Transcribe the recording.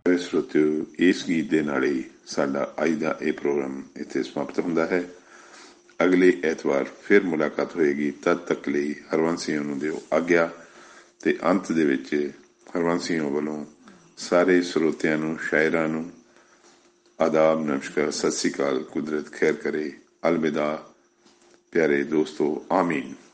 ਸਰੋਤਿਓ, ਇਸ ਗੀਤ ਦੇ ਨਾਲ ਹੀ ਸਾਡਾ ਅੱਜ ਦਾ ਇਹ ਪ੍ਰੋਗਰਾਮ ਇੱਥੇ ਸਮਾਪਤ ਹੁੰਦਾ ਹੈ। ਅਗਲੇ ਐਤਵਾਰ ਫਿਰ ਮੁਲਾਕਾਤ ਹੋਏਗੀ। ਤਦ ਤੱਕ ਲਈ ਹਰਵੰਸ ਸਿੰਘ ਨੂੰ ਦਿਓ ਆਗਿਆ। ਅਤੇ ਅੰਤ ਦੇ ਵਿੱਚ ਹਰਵੰਸ ਸਿੰਘ ਵੱਲੋਂ ਸਾਰੇ ਸਰੋਤਿਆਂ ਨੂੰ, ਸ਼ਾਇਰਾਂ ਨੂੰ ਆਦਾਬ, ਨਮਸਕਾਰ, ਸਤਿ ਸ਼੍ਰੀ ਅਕਾਲ। ਕੁਦਰਤ ਖੈਰ ਕਰੇ। ਅਲਵਿਦਾ ਪਿਆਰੇ ਦੋਸਤੋ, ਆਮੀਨ।